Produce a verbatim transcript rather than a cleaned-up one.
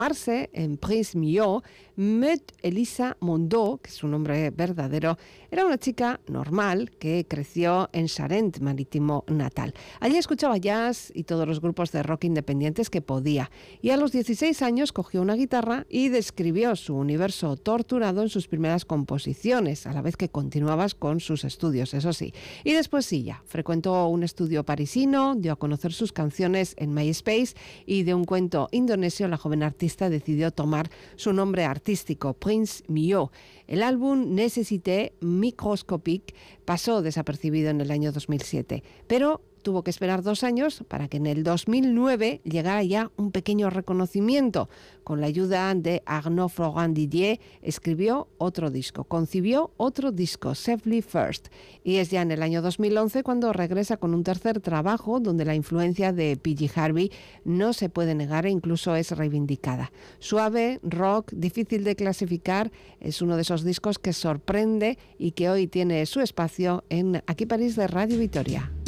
Marse, en Prince Mio, Maud Elisa Mondot, que es su nombre verdadero, era una chica normal que creció en Charente-Marítimo natal. Allí escuchaba jazz y todos los grupos de rock independientes que podía. Y a los dieciséis años cogió una guitarra y describió su universo torturado en sus primeras composiciones, a la vez que continuaba con sus estudios, eso sí. Y después sí, ya, frecuentó un estudio parisino, dio a conocer sus canciones en MySpace y de un cuento indonesio la joven artista decidió tomar su nombre artístico, Prince Mio. El álbum Nécessité Microscopique pasó desapercibido en el año dos mil siete, pero tuvo que esperar dos años para que en el dos mil nueve llegara ya un pequeño reconocimiento. Con la ayuda de Arnaud Florent Didier, escribió otro disco, concibió otro disco, Safely First. Y es ya en el año dos mil once cuando regresa con un tercer trabajo donde la influencia de P G Harvey no se puede negar e incluso es reivindicada. Suave, rock, difícil de clasificar, es uno de esos discos que sorprende y que hoy tiene su espacio en Aquí París de Radio Vitoria.